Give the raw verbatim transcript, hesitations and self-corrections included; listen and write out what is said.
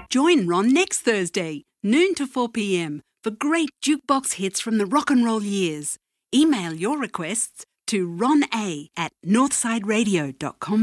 Join Ron next Thursday, noon to four p.m, for great jukebox hits from the rock and roll years. Email your requests to rona at northsideradio dot com.